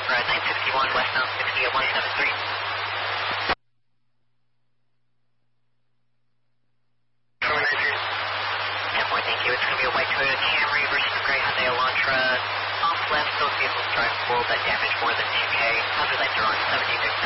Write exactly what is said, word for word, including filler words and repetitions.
for uh, nine sixty-one westbound sixty at one seven three. ten four, thank you. It's going to be a white Toyota Camry versus a gray Hyundai Elantra. Off left, those vehicles drive full, but damage more than two K. Hazard lights are on seventy.